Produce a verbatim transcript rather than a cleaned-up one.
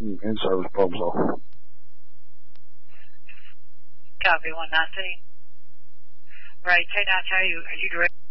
in-service bulbs off. Copy, one nineteen. Right, ten nine, how are you, are you direct?